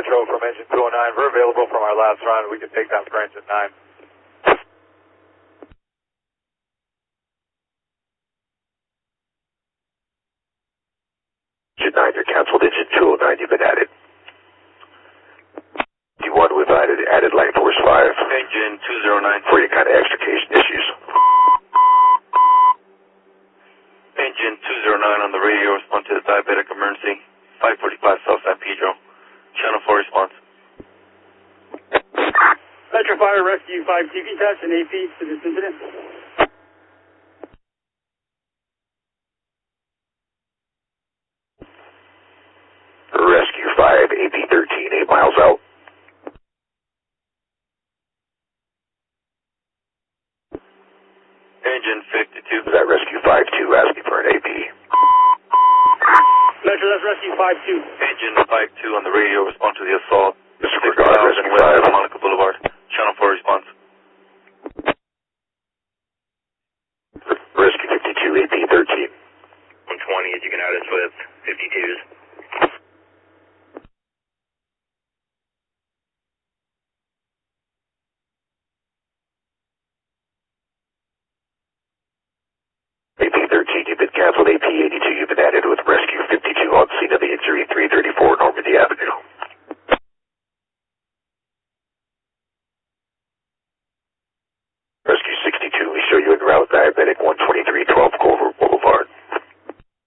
Metro from engine 209. We're available from our last run. We can take down for engine 9. Engine 9, you're canceled. Engine 209, you've been added. D1, we've added Light Force 5. Engine 209. For any kind of extrication issues. Engine 209 on the radio, respond to the diabetic emergency. 545 South San Pedro. Channel 4 response. Metro Fire Rescue 52, can you attach an AP to this incident? Rescue 5, AP13, 8 miles out. Engine 52. Is that Rescue 5-2 asking for an AP? Metro, that's Rescue 52. Engine 52 on the radio, respond to the assault. Disregard, 60,000 Rescue West 5. Monica Boulevard. Channel 4 response. Rescue 52, AP13. 120, as you can add us with